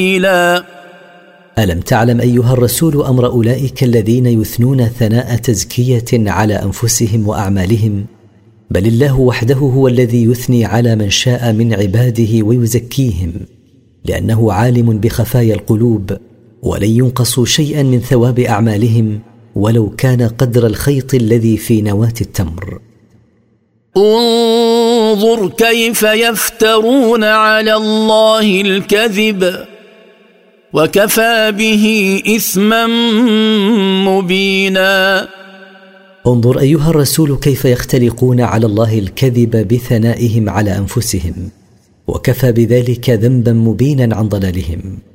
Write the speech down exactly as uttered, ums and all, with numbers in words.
ألم تعلم أيها الرسول أمر أولئك الذين يثنون ثناء تزكية على أنفسهم وأعمالهم؟ بل الله وحده هو الذي يثني على من شاء من عباده ويزكيهم، لأنه عالم بخفايا القلوب، ولن ينقصوا شيئا من ثواب أعمالهم ولو كان قدر الخيط الذي في نواة التمر. انظر كيف يفترون على الله الكذب وكفى به إثما مبينا. انظر أيها الرسول كيف يختلقون على الله الكذب بثنائهم على أنفسهم، وكفى بذلك ذنبا مبينا عن ضلالهم.